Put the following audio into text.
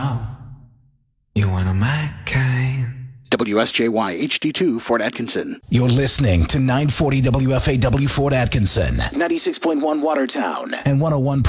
You one of my kind. WSJY HD2 Fort Atkinson. You're listening to 940 WFAW Fort Atkinson, 96.1 Watertown, and 101.